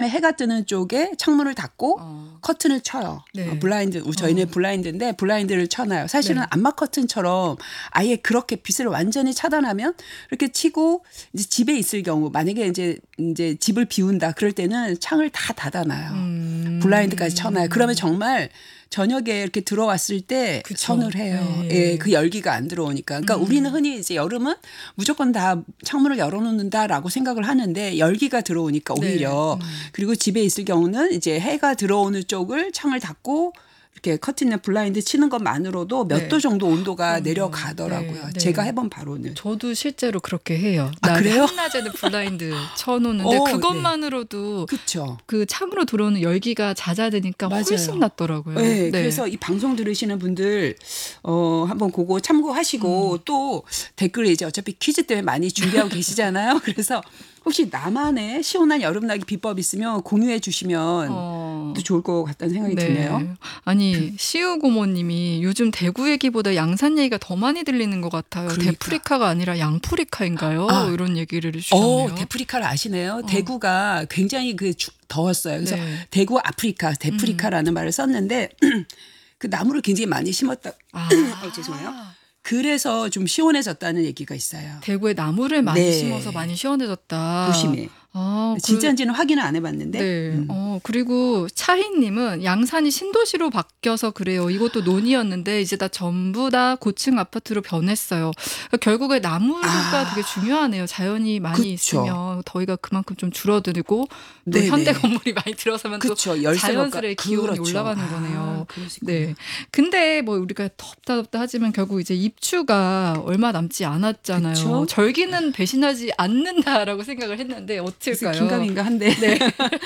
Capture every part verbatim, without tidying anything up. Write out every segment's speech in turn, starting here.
그다음에 해가 뜨는 쪽에 창문을 닫고 어. 커튼을 쳐요. 네. 어, 블라인드 저희는 어. 블라인드인데 블라인드를 쳐놔요. 사실은 네. 암막 커튼처럼 아예 그렇게 빛을 완전히 차단하면 이렇게 치고 이제 집에 있을 경우 만약에 이제 이제 집을 비운다 그럴 때는 창을 다 닫아놔요. 음. 블라인드까지 쳐놔요. 그러면 정말 저녁에 이렇게 들어왔을 때 그쵸. 선을 해요. 네. 예, 그 열기가 안 들어오니까. 그러니까 음. 우리는 흔히 이제 여름은 무조건 다 창문을 열어놓는다라고 생각을 하는데 열기가 들어오니까 오히려 네. 음. 그리고 집에 있을 경우는 이제 해가 들어오는 쪽을 창을 닫고 이렇게 커튼에 블라인드 치는 것만으로도 몇 네. 도 정도 온도가 그럼요. 내려가더라고요. 네, 네. 제가 해본 바로는. 저도 실제로 그렇게 해요. 아, 낮- 그래요? 한낮에는 블라인드 쳐놓는데 어, 그것만으로도 그렇죠. 그 창으로 들어오는 열기가 잦아드니까 맞아요. 훨씬 낫더라고요. 네, 그래서 이 방송 들으시는 분들 어, 한번 그거 참고하시고 음. 또 댓글에 이제 어차피 퀴즈 때문에 많이 준비하고 계시잖아요. 그래서 혹시 나만의 시원한 여름나기 비법 있으면 공유해 주시면 어. 또 좋을 것 같다는 생각이 네. 드네요. 아니 시우 고모님이 요즘 대구 얘기보다 양산 얘기가 더 많이 들리는 것 같아요. 그러니까. 데프리카가 아니라 양프리카인가요? 아. 이런 얘기를 해주셨네요. 어, 데프리카를 아시네요. 대구가 굉장히 그 주- 더웠어요. 그래서 네. 대구 아프리카, 데프리카라는 말을 썼는데 그 나무를 굉장히 많이 심었다. 아. 어, 죄송해요. 그래서 좀 시원해졌다는 얘기가 있어요. 대구에 나무를 많이 네. 심어서 많이 시원해졌다. 도심에. 아, 그- 진짜인지는 확인은 안 해봤는데. 네. 음. 어, 그리고 차희님은 양산이 신도시로 바뀌어서 그래요. 이것도 논의였는데 이제 다 전부 다 고층 아파트로 변했어요. 그러니까 결국에 나무가 아. 되게 중요하네요. 자연이 많이 그쵸. 있으면 더위가 그만큼 좀 줄어들고 또 네네. 현대 건물이 많이 들어서면 또 그렇죠. 열쇠가 자연스레 가- 기온이 그렇죠. 올라가는 아, 거네요. 그러시구나. 네. 근데 뭐 우리가 덥다 덥다 하지만 결국 이제 입추가 얼마 남지 않았잖아요. 그쵸? 절기는 배신하지 않는다라고 생각을 했는데 그래서 어떨까요? 긴가민가 한데 네.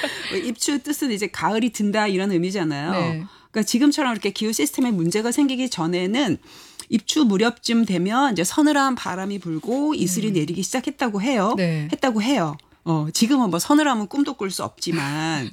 입추 뜻은 이제 가을이 든다 이런 의미잖아요. 네. 그러니까 지금처럼 이렇게 기후 시스템에 문제가 생기기 전에는 입추 무렵쯤 되면 이제 서늘한 바람이 불고 이슬이 음. 내리기 시작했다고 해요. 네. 했다고 해요. 어, 지금은 뭐 서늘하면 꿈도 꿀 수 없지만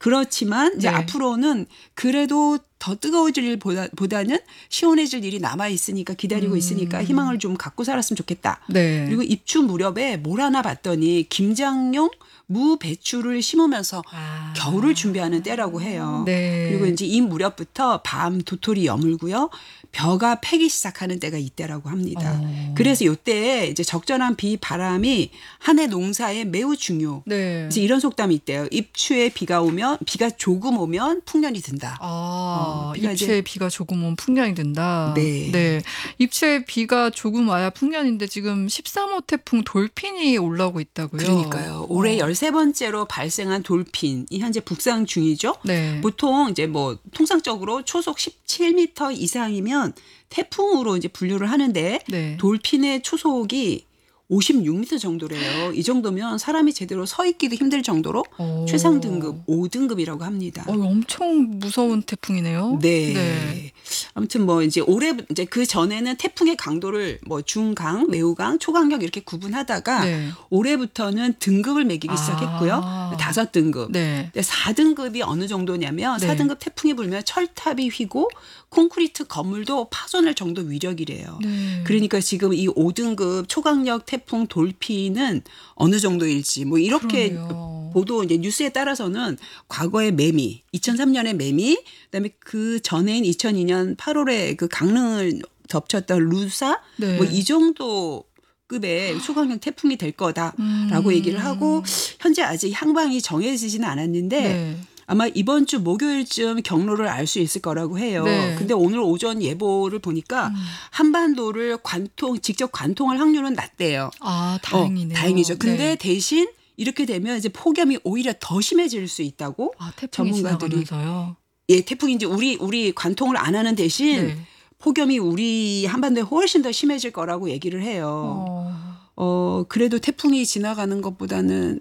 그렇지만 이제 네. 앞으로는 그래도 더 뜨거워질 일 보다, 보다는 시원해질 일이 남아 있으니까 기다리고 음. 있으니까 희망을 좀 갖고 살았으면 좋겠다. 네. 그리고 입추 무렵에 뭘 하나 봤더니 김장용 무 배추를 심으면서 아. 겨울을 준비하는 때라고 해요. 네. 그리고 이제 이 무렵부터 밤 도토리 여물고요. 벼가 패기 시작하는 때가 이때라고 합니다. 어. 그래서 이때에 이제 적절한 비 바람이 한 해 농사에 매우 중요. 네. 이제 이런 속담이 있대요. 입추에 비가 오면 비가 조금 오면 풍년이 든다. 아, 어, 비가 입추에 비가 조금 오면 풍년이 된다. 네. 입추에 비가 조금 와야 풍년인데 지금 십삼 호 태풍 돌핀이 올라오고 있다고요. 그러니까요. 올해 어. 열세 번째로 발생한 돌핀이 현재 북상 중이죠. 네. 보통 이제 뭐 통상적으로 초속 십칠 미터 이상이면 태풍으로 이제 분류를 하는데 네. 돌핀의 초속이 오십육 미터 정도래요. 이 정도면 사람이 제대로 서 있기도 힘들 정도로 오. 최상 등급 오 등급이라고 합니다. 어, 엄청 무서운 태풍이네요. 네. 네. 아무튼 뭐 이제 올해 이제 그 전에는 태풍의 강도를 뭐 중강, 매우강, 초강력 이렇게 구분하다가 네. 올해부터는 등급을 매기기 아. 시작했고요. 다섯 등급. 네. 근데 사 등급이 어느 정도냐면 네. 사 등급 태풍이 불면 철탑이 휘고 콘크리트 건물도 파손할 정도 위력이래요. 네. 그러니까 지금 이 오 등급 초강력 태풍 돌핀은 어느 정도일지 뭐 이렇게 그러네요. 보도 이제 뉴스에 따라서는 과거의 매미, 이천삼 년의 매미, 그다음에 그 전에인 이천이 년 팔월에 그 강릉을 덮쳤던 루사 네. 뭐 이 정도 급의 초강력 태풍이 될 거다라고 음. 얘기를 하고 현재 아직 향방이 정해지지는 않았는데 네. 아마 이번 주 목요일쯤 경로를 알 수 있을 거라고 해요. 네. 근데 오늘 오전 예보를 보니까 음. 한반도를 관통 직접 관통할 확률은 낮대요. 아, 다행이네요. 어, 다행이죠. 근데 네. 대신 이렇게 되면 이제 폭염이 오히려 더 심해질 수 있다고 아, 태풍이 전문가들이 지나가면서요. 예, 태풍이 이제 우리 우리 관통을 안 하는 대신 네. 폭염이 우리 한반도에 훨씬 더 심해질 거라고 얘기를 해요. 어. 어, 그래도 태풍이 지나가는 것보다는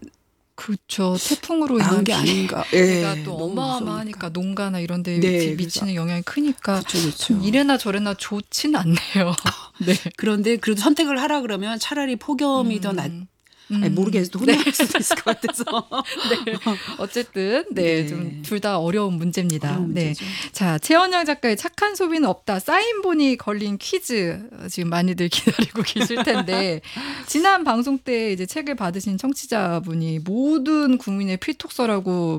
그렇죠. 태풍으로 나은 인한 게 아닌가. 피해가 예, 또 너무 어마어마하니까 농가나 이런 데 네, 미치는 영향이 크니까 그렇죠, 그렇죠. 좀 이래나 저래나 좋진 않네요. 네. 그런데 그래도 선택을 하라 그러면 차라리 폭염이 더 낫. 음. 아니, 모르겠어. 혼날 수도 있을 것 같아서. 네. 어쨌든 네, 네. 좀 둘 다 어려운 문제입니다. 어려운 네. 문제죠. 자, 최원영 작가의 착한 소비는 없다. 사인본이 걸린 퀴즈 지금 많이들 기다리고 계실 텐데 지난 방송 때 이제 책을 받으신 청취자분이 모든 국민의 필독서라고